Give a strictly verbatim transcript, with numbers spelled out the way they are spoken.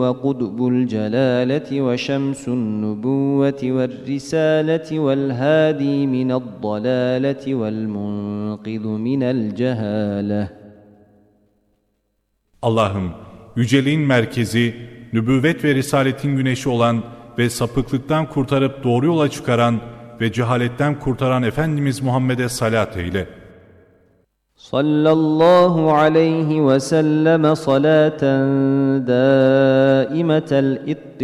وقطب الجلالة وشمس النبوة والرسالة والهادي من الضلالة والمنقذ من الجهالة. Allah'ım, yüceliğin merkezi, nübüvvet ve risaletin güneşi olan ve sapıklıktan kurtarıp doğru yola çıkaran ve cehaletten kurtaran Efendimiz Muhammed'e salat eyle. Sallallahu aleyhi ve sellem salaten dâimetel